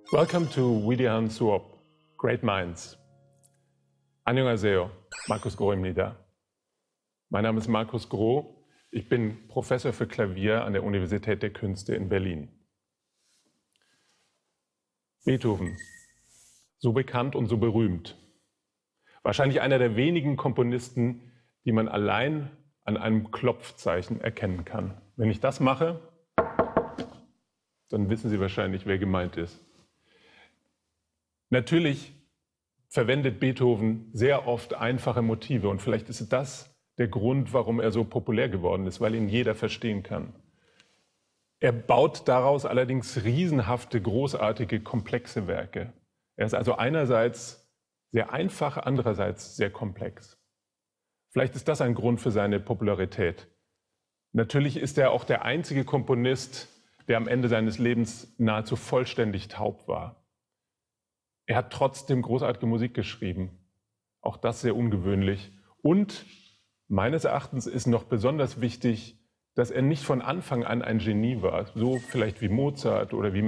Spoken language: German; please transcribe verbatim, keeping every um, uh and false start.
Welcome to Widehan Suop, Great Minds. 안녕하세요, Markus Groh입니다. Mein Name ist Markus Groh. Ich bin Professor für Klavier an der Universität der Künste in Berlin. Beethoven, so bekannt und so berühmt. Wahrscheinlich einer der wenigen Komponisten, die man allein an einem Klopfzeichen erkennen kann. Wenn ich das mache, dann wissen Sie wahrscheinlich, wer gemeint ist. Natürlich verwendet Beethoven sehr oft einfache Motive und vielleicht ist das der Grund, warum er so populär geworden ist, weil ihn jeder verstehen kann. Er baut daraus allerdings riesenhafte, großartige, komplexe Werke. Er ist also einerseits sehr einfach, andererseits sehr komplex. Vielleicht ist das ein Grund für seine Popularität. Natürlich ist er auch der einzige Komponist, der am Ende seines Lebens nahezu vollständig taub war. Er hat trotzdem großartige Musik geschrieben. Auch das sehr ungewöhnlich. Und meines Erachtens ist noch besonders wichtig, dass er nicht von Anfang an ein Genie war. So vielleicht wie Mozart oder wie